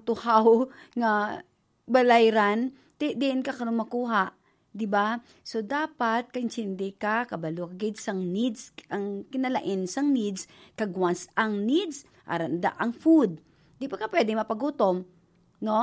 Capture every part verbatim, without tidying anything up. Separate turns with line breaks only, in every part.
magtuhaw nga balayran, ti diin ka karon makuha. Di ba? So, dapat kaintindi ka, kabalo kagid sang needs, ang kinalain sang needs, kag wants ang needs, aranda ang food. Di pa ka pwede mapagutom, no?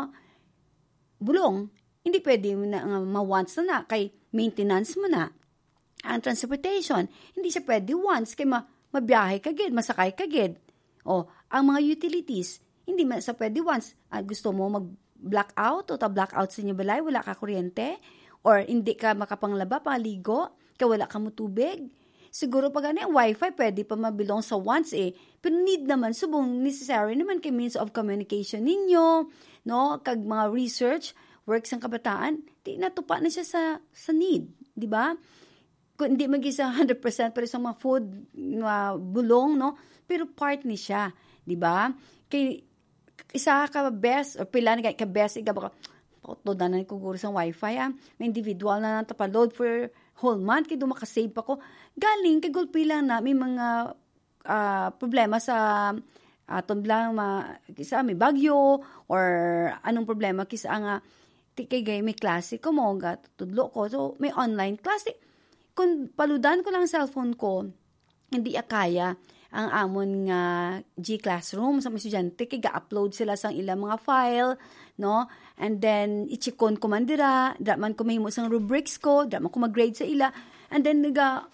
Bulong, hindi pwede mo na uh, ma-wants na na, kay maintenance mo na. Ang transportation, hindi siya pwede wants, kay ma mabiyahe kagid, masakay kagid. O, ang mga utilities, hindi man sa pwede wants. Uh, gusto mo mag-blackout o ta-blackout sa inyo balay, wala ka kuryente, or hindi ka makapanglaba, paligo, kaya wala ka mo tubig. Siguro pag ano yung wifi, pwede pa mabilong sa wants eh. Pero need naman, subong necessary naman kay means of communication ninyo, no? Kag mga research, works ng kabataan, di natupa na siya sa, sa need, di ba? Kung hindi mag-isa one hundred percent pero sa mga food, uh, bulong, no? Pero part ni siya, di ba? Kay isa ka best, or pila na ka best, ika baka, to na na kuguro sa wifi, ah. May individual na natapaload for whole month, kaya dumakasave pa ko. Galing, kay gulpi lang na, may mga uh, problema sa aton uh, lang, ma, kisa may bagyo, or anong problema, kisa nga, kay gay may klase ko mo, tudlo ko, so may online klase. Kung paludan ko lang ang cellphone ko, hindi akaya ang amon nga G-Classroom sa mga estudyante, kay ga-upload sila sa ilang mga file, no? And then, ichikon ko man dira, dra man ko mahimo sang rubrics ko, dra man ko mag-grade sa ila, and then, ga,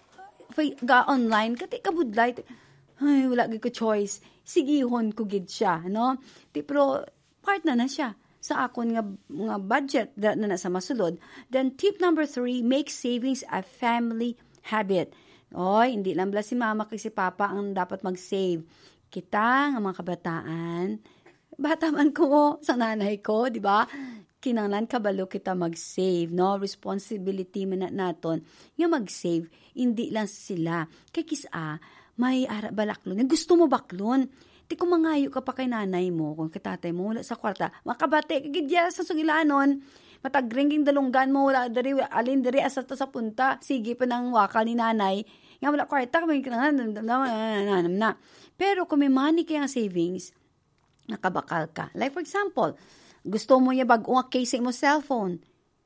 ga online, kati kabudlay, ay, wala gid ko choice, sigihon ko gid siya, no? Di, pero, part na na siya sa akon nga, nga budget na, na nasa masulod. Then, tip number three, make savings a family habit. Oy, hindi lang bala si mama kay si papa ang dapat mag-save. Kita, nga mga kabataan, bata man ko, sa nanay ko, di ba? Kinanglan kabalo kita mag-save, no? Responsibility man na naton, nga mag-save, hindi lang sila. Kay kisa, may ara balaklon. Gusto mo baklon? Di ko mangayo ka pa kay nanay mo, kung kitatay mo, wala sa kwarta. Makabate, kagidya sa sungilanon, matagringing dalunggan mo, wala dari, alin dari, asa ta sa punta, sige pa ng wakal ni nanay, nga wala kwarta, may na. Pero kung may money kayang savings, nakabakal ka. Like for example, gusto mo yung bag-uwak case mo cellphone,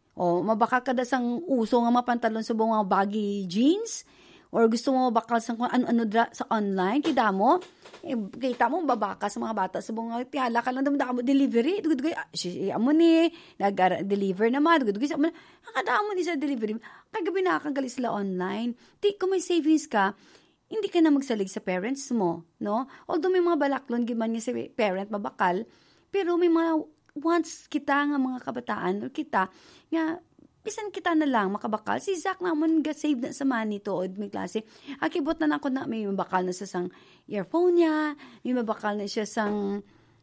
o mabakal ka da sang uso nga mapantalon sa buong mga baggy jeans, or gusto mo mabakal sa kung ano-ano dra, sa online, kita mo, eh, kita mo babaka sa mga bata sa buong tihala ka lang naman mo delivery, dugay siya mo ni, nag-deliver naman, dugay siya mo, nakadamo ni sa delivery, kagabi nakakagali sila online. Di, kung may savings ka, hindi ka na magsalig sa parents mo, no? Although may mga balaklon, giman niya sa parent, mabakal, pero may mga once kita nga mga kabataan, or kita, nga, bisan kita na lang makabakal. Si Zach naman ga-save na sa money to, may klase. Akibot na na ako na may mabakal na siya sang earphone niya, may mabakal na siya sang,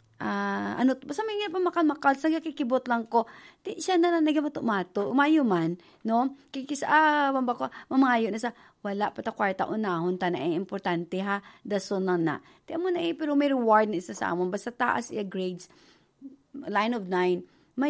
uh, ano, basta may nga pa makal-makal, sang kikibot lang ko. Di, siya na lang nagamato-mato, umayo man, no? Kikis, ah, mabako, mamayo na sa, wala pa ta kwarta unahon, ta na eh, importante ha, daso na na. Di mo na eh, pero may reward na isa sa amon, basta taas iya grades, line of nine, may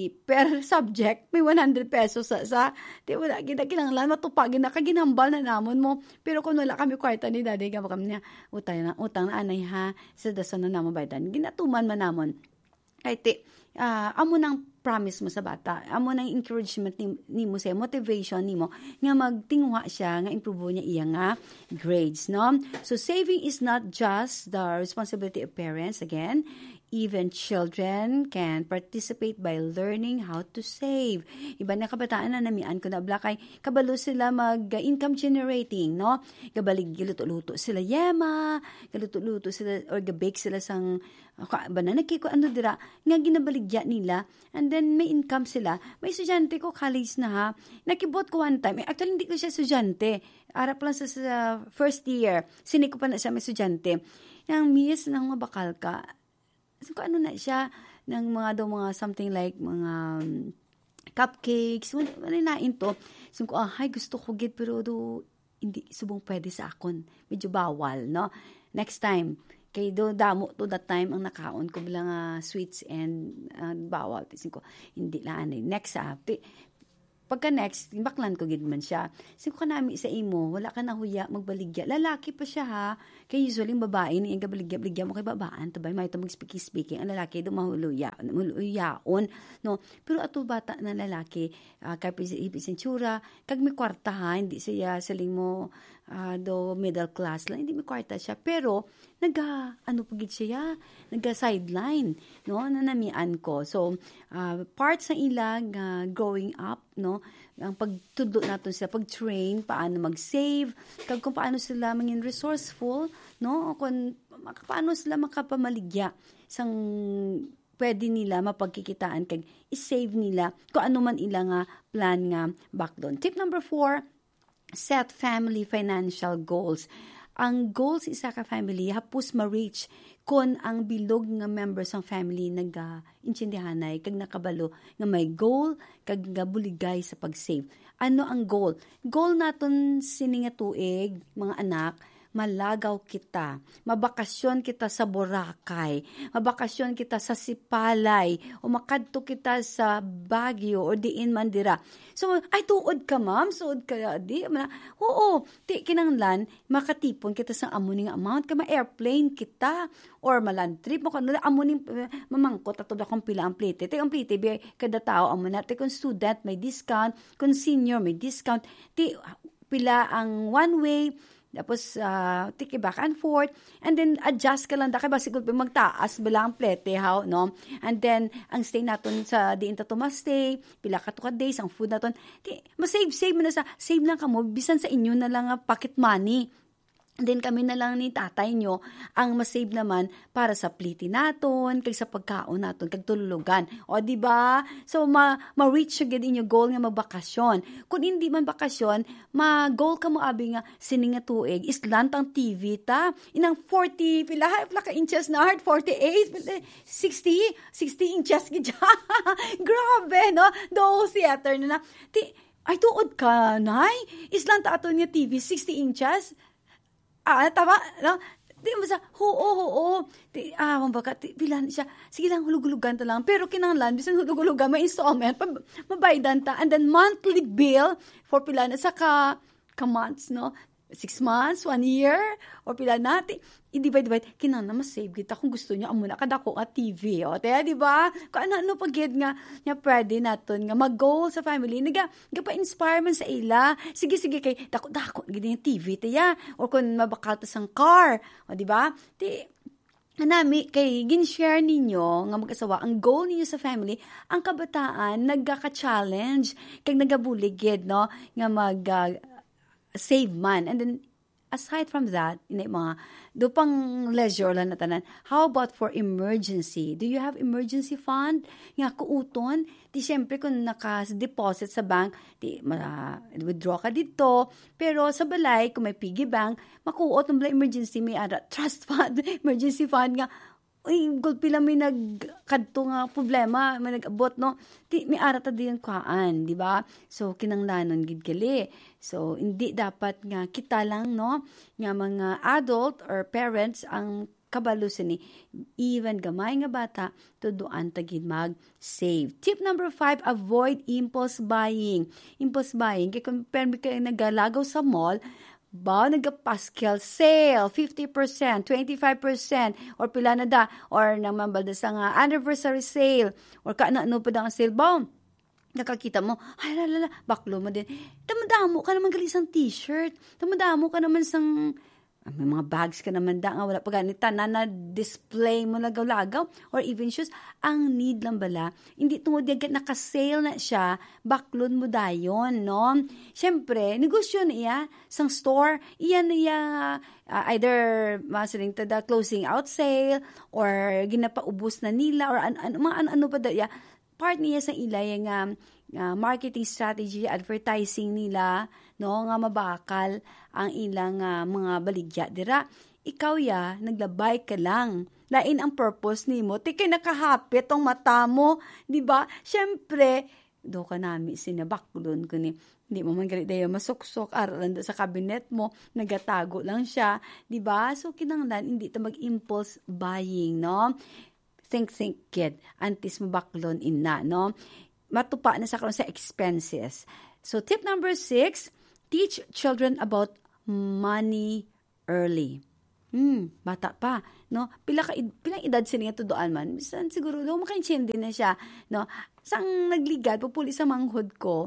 per subject, may one hundred pesos sa, sa di wala, ginakinanglan, matupagin na, kaginambal na namon mo, pero kung wala kami kwarta ni daddy, kama kami niya, utang na, utang na anay ha, sa dasan na namon baydan, ginatuman man namon, kay ti, uh, amo nang promise mo sa bata, amo nang encouragement ni, ni mo sa motivation ni mo, nga magtinguha siya, nga improve niya iya nga grades, no? So, saving is not just the responsibility of parents, again, even children can participate by learning how to save. Iba na kabataan na namian ko na blakay, kabalo sila mag-income generating, no? Gabalig, giluto-luto sila yema, galuto-luto sila, or gabake sila sang, ba na nagkiko, ano dira, nga ginabaligya nila, and then may income sila. May estudyante ko, college na ha, nakibot ko one time, eh, actually hindi ko siya estudyante, arap lang sa, sa first year, siniko pa na siya may estudyante, yung miss nang mabakal ka, so, ano na siya, ng mga daw mga something like mga um, cupcakes, ano na into. So, ko, ah, hi, gusto ko gid, pero do, hindi, subong pwede sa akon. Medyo bawal, no? Next time, kay do, damo to that time, ang nakaon ko bilang uh, sweets and uh, bawal. Tisin ko, hindi lang, ano, next, ah, pagka next, baklan ko gid man siya. Sino ka nami sa imo, wala ka na huya, magbaligya. Lalaki pa siya ha. Kaya usually babae, ni nga baligya-baligya mo kay babaan, tabay, may ito mag-speaking-speaking. Ang lalaki, doon mahuluya, mahuluyaon. No? Pero ato bata na lalaki, uh, kay ipisintsura, kag may kwarta ha, hindi siya saling mo, uh, do middle class lang, hindi may kwarta siya. Pero, naga, ano pagid siya, naga sideline, no, nanamian ko. So, uh, parts ng ilang uh, growing up, no, ang pagtudlo natin sila, pag-train, paano mag-save, kag kung paano sila maging resourceful, no, kung paano sila makapamaligya, sang pwede nila mapagkikitaan, kag i-save nila, kung ano man ilang uh, plan nga back doon. Tip number four, set family financial goals. Ang goals isa ka family, hapos ma-reach kung ang bilog nga members ng family nag-intindihanay, kag nakabalo nga may goal, kag buligay sa pag-save. Ano ang goal? Goal naton sini nga tuig, mga anak, malagaw kita, mabakasyon kita sa Boracay, mabakasyon kita sa Sipalay, o makadto kita sa Baguio o diin Mandira. So, ay tuod ka ma'am, suod ka di. Oo, ti kinanglan, makatipon kita sa amuning amount, ka ma-airplane kita, or maland trip mo, kano amuning mamangkot, ato da kong pila ang plite. Ti ang plite, bi kada tao, amuna, ti kung student, may discount, kung senior, may discount, ti pila ang one way, tapos, uh, tiki back and forth. And then, adjust ka lang. Daka ba, siguro magtaas bila ang plete, how, no? And then, ang stay natin sa diin ta stay, pila ka to ka days, ang food natin. Masave, save mo na sa, save lang ka mo, bisan sa inyo na lang uh, pocket money. And then kami na lang ni tatay nyo ang masave naman para sa pliti naton, kag sa pagkaon naton, kag tululugan. O di ba? So ma ma-reach siya gid inyo goal nga magbakasyon. Kung hindi man bakasyon, ma-goal ka mo abi nga sini nga tuig is lantang T V ta. Inang forty pila pila ka inches na heart, forty-eight, sixty, sixty inches gid. Grabe, no? Do theater na na. Ti ay tuod ka, nay. Islang ta aton nga T V sixty inches. Ah, tama, no? Di mo sa, oo, oo, di, ah, mabaka, di, bilan siya, sige lang, hulug-hulugan ta lang, pero kinanglan, bisan hulug-hulugan, may installment, mabaydan ta, and then monthly bill, for pila na, sa ka, ka months, no? Six months, one year, or pila natin, i-divide-divide, kinana, mas-save kita, kung gusto niya, amo na, kadako nga T V, o, tayo, di ba? Kung ano-ano pag-get nga, nga pwede natin, nga mag-goal sa family, naga, nga pa-inspire man sa ila, sige-sige kay, dako-dako, gini yung T V, tayo, or kung mabakal ta sang car, o, di ba? Di, Anami, kay gin-share ninyo nga mag-asawa, ang goal ninyo sa family, ang kabataan, nagka-challenge, kag nagabuligid, no? Nga mag, uh, save man. And then, aside from that, inay mga, do pang leisure lang na tanan, how about for emergency? Do you have emergency fund? Nga kuuton, di syempre kung naka-deposit sa bank, di ma- withdraw ka dito, pero sa balay, kung may piggy bank, makuot ng emergency, may ada, trust fund, emergency fund nga, uy, gulpi lang may nagkadto nga problema, may nag-abot, no? Di, may arata din kaan, di ba? So, kinanglanon, gid gali. So, hindi dapat nga kita lang, no? Nga mga adult or parents ang kabalo ni even gamay nga bata, tuduan tagid mag-save. Tip number five, avoid impulse buying. Impulse buying, kaya kung permi kayo nagalagaw sa mall, ba, nag-Pascal sale, fifty percent, twenty-five percent, or pila na da, or namambal da sa nga anniversary sale, or kaano-ano pa da ang sale, ba, nakakita mo, ay lalala, baklo mo din, tamadamo ka naman galisang t-shirt, tamadamo ka naman sang, may mga bags ka naman da, nga wala pa ganita, na na-display mo lagaw-lagaw, or even shoes, ang need lang bala, hindi tungod yagat nakasale na siya, baklon mo dayon, no? Siyempre, negosyo na iya, sang store, iyan na iya, uh, either, masaling tada, closing out sale, or ginapaubos na nila, or an, an, mga ano-ano pa da, iya, part niya sa ilay, yung um, uh, marketing strategy, advertising nila, no, nga mabakal ang ilang uh, mga baligya dira. Ikaw ya, naglabay ka lang. Lain ang purpose nimo. Tikay nakahapit tong mata mo, di ba? Syempre, do ka nami sinabaklon ko ni. Hindi mo man galit dayo masuksok, aralan sa cabinet mo, nagatago lang siya, di ba? So kinanglan hindi ta mag-impulse buying, no? Think think kid, antis mo baklon ina, no? matupa na sa karon sa expenses. So tip number six, teach children about money early. Hmm, bata pa, no? Pila ka pilang edad sila nga tuduan man. Bisan siguro daw makaintindi na siya, no? Sang nagligad pupuli sa manghod ko.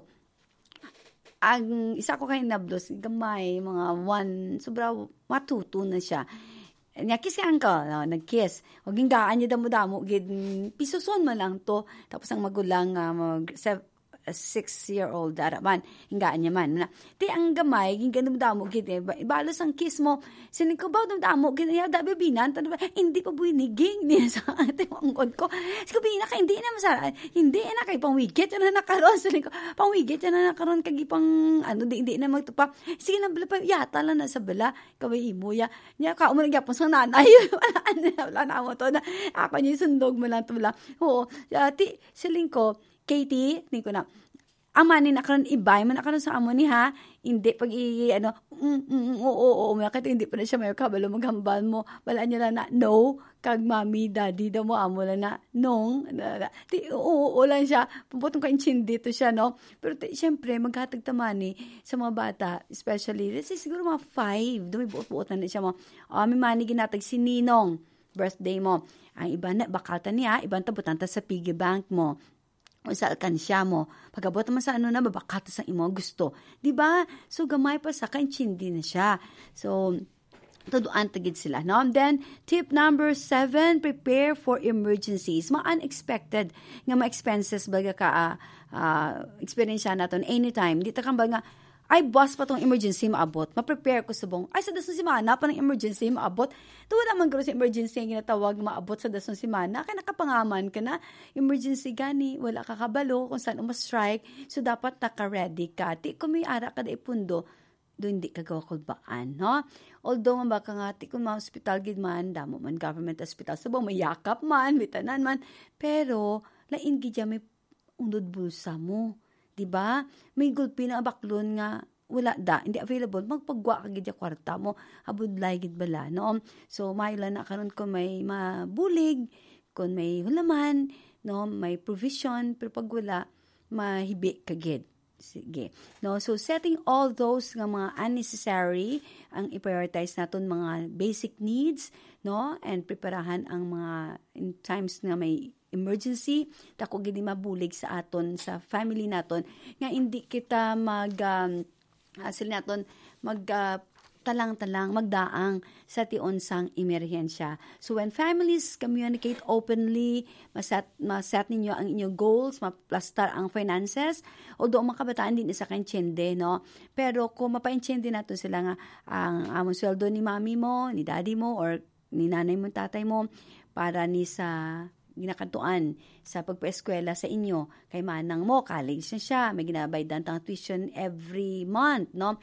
Ang isa ko kay nablos gamay mga one sobra matuto na siya. Nya kiss ang ka, no? Nag-kiss. Huwag hingaan niya damo-damo, gid pisuson man lang to. Tapos ang magulang uh, mag seven, six-year-old daraman, hingaan niya man. Na, ti ang gamay, hinggan damo, gid eh, ibalos ang kiss mo, sinig ko ba damo, gid ya dabi binan, tanong ba, hindi pa buiniging niya sa ating angkod ko. Sige, bina ka, hindi na masara, hindi na kay pangwigit, yan na nakaroon, sinig ko, pangwigit, yan na nakaroon, kagi pang, ano, di, hindi na magtupa. Sige na, bala pa, yata lang na sa bala, kaway imo, ya, niya, ka, umunag yapon sa nanay, wala na, wala na mo to, na, ako niya, sundog mo lang, tumula. Oo, ti, siling ko, Katie, hindi ko na, amanin na karon ibay, man na karon sa amo ni ha, hindi pag i, ano, mm, mm, oo, oo, oo, may kati, hindi pa na siya may kabalo maghambal mo, wala niya lang na, no, kag mami, daddy, daw mo, amo lang na, nong, di, oo, oo lang siya, puputong ka inchindi to siya, no, pero ti, syempre, maghatag tamani sa mga bata, especially, let's say, siguro mga five, dumi buot-buot na siya mo, oh, may mani ginatag si Ninong, birthday mo, ang iba na, bakaltan niya, ibang tabutanta sa piggy bank mo, o sa alkansya mo. Pagabot naman sa ano na, babakata sa imo gusto. Diba? So, gamay pa sa kanchindi na siya. So, tuduan tagid sila. No? And then, tip number seven, prepare for emergencies. Mga unexpected nga mga expenses baga ka uh, uh, experience natin anytime. Dito kang ba nga, ay, boss pa tong emergency maabot. Ma-prepare ko sa bong. Ay, sa dason si Mana pa ng emergency maabot. Ito wala man gano'n sa emergency ang ginatawag maabot sa dason si Mana. Kaya nakapangaman ka na. Emergency gani. Wala ka kabalo kung saan uma-strike. So, dapat naka-ready ka. Ti kung may ara ka da ipundo, doon di ka gawakulbaan, no? Although, man baka nga, ti kung ma-hospital gid man, damo man government hospital, sa bong mayakap man, bitanan man. Pero, lain gid may undod bulsa mo. Diba? May gulpi na baklon nga wala da, hindi available, magpagwa ka gid ya kwarta mo, abudlay gid bala, no? So, maila na karon ko may mabulig, kung may hulaman, no? May provision, pero pag wala, mahibi ka gid. Sige. No? So, setting all those nga mga unnecessary, ang i-prioritize natin mga basic needs, no? And preparahan ang mga in times nga may emergency, tako gini mabulig sa aton, sa family naton, nga hindi kita mag, um, asil naton, mag, uh, talang-talang, magdaang sa tionsang emerhensya. So, when families communicate openly, maset, maset ninyo ang inyong goals, maplastar ang finances, although ang mga kabataan din isa kaintsende, no? Pero kung mapaintsende natin sila nga, ang among sweldo ni mami mo, ni daddy mo, or ni nanay mo, tatay mo, para ni sa ginakantuan sa pagpa-eskwela sa inyo. Kay manang mo, college na siya, may ginabaydan tang tuition every month, no?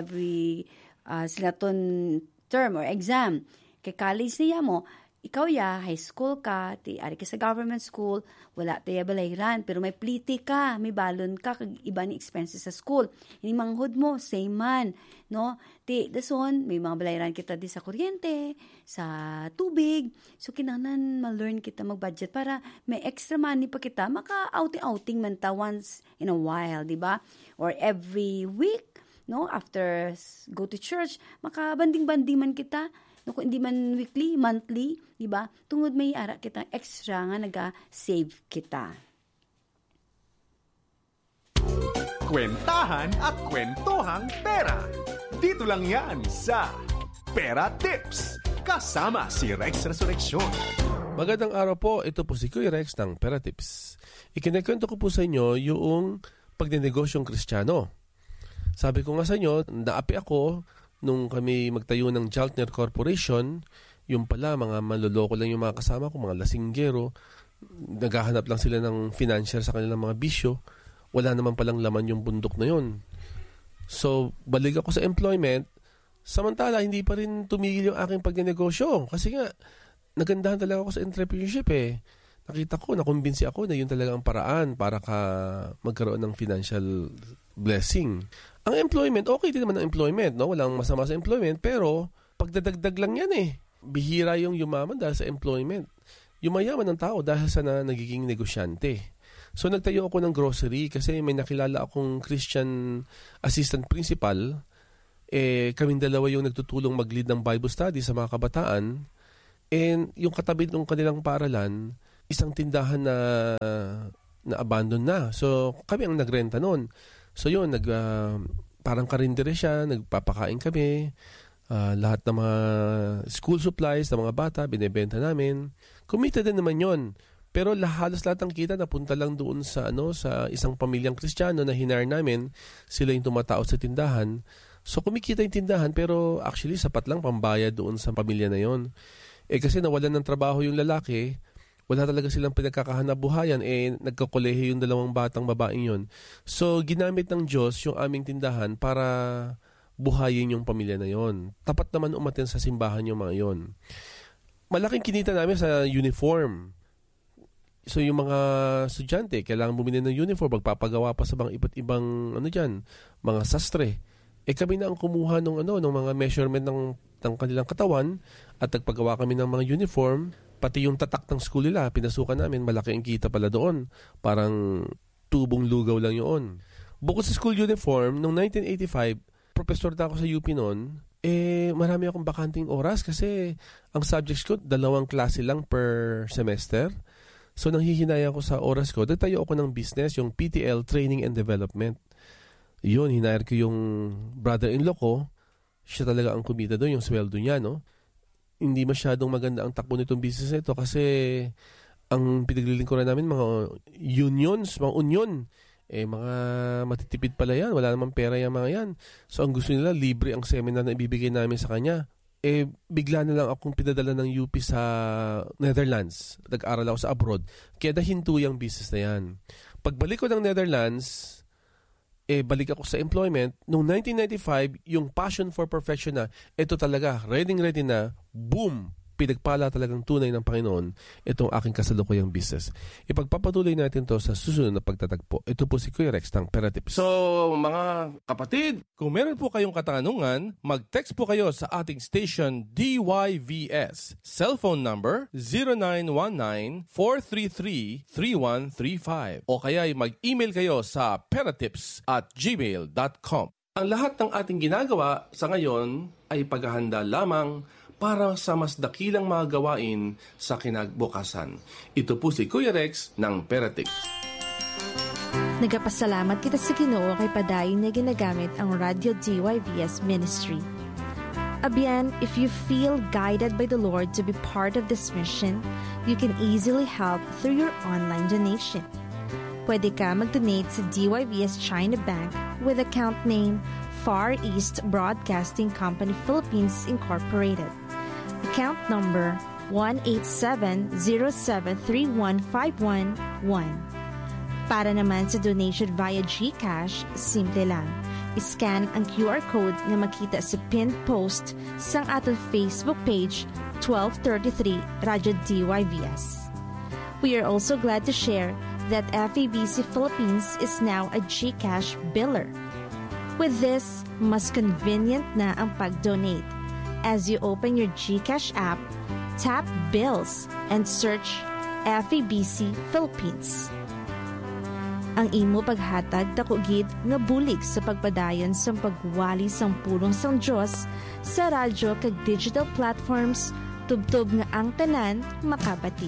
Every uh, sila ton term or exam. Kay college niya mo, ikaw ya, high school ka, ti ari ka sa government school, wala tayo balayran, pero may pliti ka, may balon ka, kag iba ni expenses sa school. Ini manghod mo, same man, no? Ti, dason, may mga balayran kita di sa kuryente, sa tubig, so kinahanglan ma-learn kita mag-budget para may extra money pa kita, maka-outing-outing man ta once in a while, di ba? Or every week, no? After go to church, maka-banding-banding man kita, no, kung hindi man weekly, monthly, di ba? Tungod may ara kitang extra nga naga-save kita.
Kwentahan at kwentuhang pera. Dito lang yan sa Pera Tips. Kasama si Rex Resurrection.
Magandang araw po. Ito po si Kuya Rex ng Pera Tips. Ikinekwento ko po sa inyo yung pagnenegosyong Kristiyano. Sabi ko nga sa inyo, naapi ako nung kami magtayo ng Jaltner Corporation. Yung pala, mga manloloko lang yung mga kasama ko, mga lasinggero. Naghahanap lang sila ng financier sa kanilang mga bisyo. Wala naman palang laman yung bundok na yun. So, balik ako sa employment. Samantala, hindi pa rin tumigil yung aking pagnenegosyo. Kasi nga, nagandahan talaga ako sa entrepreneurship eh. Nakita ko, nakumbinsi ako na yun talaga ang paraan para ka magkaroon ng financial blessing. Ang employment, okay din naman ang employment, no? Walang masama sa employment, pero pagdadagdag lang yan eh. Bihira yung yumaman dahil sa employment. Yumayaman ng tao dahil sa na nagiging negosyante. So nagtayo ako ng grocery kasi may nakilala akong Christian assistant principal. Eh, kaming dalawa yung nagtutulong mag-lead ng Bible study sa mga kabataan. And yung katabi ng kanilang paaralan, isang tindahan na na-abandon na. So kami ang nagrenta noon. So yun, nag, uh, parang karindere siya, nagpapakain kami. Uh, lahat ng mga school supplies ng mga bata, binebenta namin. Kumita din naman yon. Pero halos lahat ng kita napunta lang doon sa ano sa isang pamilyang Kristiyano na hinar namin. Sila yung tumatao sa tindahan. So kumikita yung tindahan pero actually sapat lang pambayad doon sa pamilya na yon. Eh kasi nawalan ng trabaho yung lalaki, wala talaga silang pinagkakahanabuhayan, eh nagkakolehe yung dalawang batang babaeng yon. So ginamit ng Diyos yung aming tindahan para buhayin yung pamilya na yon. Tapat naman umaten sa simbahan yung mga yon. Malaking kinita namin sa uniform. So yung mga estudyante, kailangan bumili ng uniform, magpapagawa pa sa mga iba't ibang ano diyan, mga sastre. Eh kami na ang kumuha ng ano ng mga measurement ng ng kanilang katawan at nagpagawa kami ng mga uniform, pati yung tatak ng school nila, pinasukan namin, malaki ang kita pala doon. Parang tubong lugaw lang yun. Bukod sa school uniform, noong nineteen eighty-five, professor na ako sa U P noon, eh marami akong bakanting oras kasi ang subjects ko, dalawang klase lang per semester. So, nanghihinaya ako sa oras ko. Nagtayo ako ng business, yung P T L, Training and Development. Yun, hinayar ko yung brother-in-law ko. Siya talaga ang kumita doon, yung sweldo niya, no? Hindi masyadong maganda ang takbo nitong business nito kasi ang pinaglilingkuran namin, mga unions, mga union. Eh, mga matitipid pala yan. Wala namang pera yung mga yan. So, ang gusto nila, libre ang seminar na ibibigay namin sa kanya. Eh, bigla na lang akong pinadala ng U P sa Netherlands. Nag-aral ako sa abroad. Kaya nahinto yung business na yan. Pagbalik ko ng Netherlands, eh, balik ako sa employment. Noong nineteen ninety-five, yung passion for perfection na, ito talaga, ready-ready na, boom! Pinagpala talagang tunay ng Panginoon itong aking kasalukuyang business. Ipagpapatuloy natin to sa susunod na pagtatagpo. Ito po si Kuya Rex ng Pera Tips. So, mga kapatid, kung meron po kayong katanungan, mag-text po kayo sa ating station D Y V S. Cellphone number zero nine one nine, four three three, three one three five. O kaya mag-email kayo sa peratips at gmail dot com. Ang lahat ng ating ginagawa sa ngayon ay paghahanda lamang para sa mas dakilang mga gawain sa kinagbukasan. Ito po si Kuya Rex ng Peratips.
Nagapasalamat kita sa Ginoo kay padayon na ginagamit ang Radio D Y V S Ministry. Abiyan, if you feel guided by the Lord to be part of this mission, you can easily help through your online donation. Pwede ka mag-donate sa D Y V S China Bank with account name Far East Broadcasting Company Philippines Incorporated. Account number one eight seven zero seven three one five one one. Para naman sa donation via GCash, simple lang. I-scan ang Q R code na makita sa pinned post sa ating Facebook page twelve thirty-three Radio D Y V S. We are also glad to share that F E B C Philippines is now a GCash biller. With this, mas convenient na ang pag-donate. As you open your GCash app, tap Bills and search F E B C Philippines. Ang imo paghatag dako gid nga bulig sa pagpadayon sa pagwali sang pulong sang Dios sa radyo kag digital platforms tubtob nga ang tanan makabati.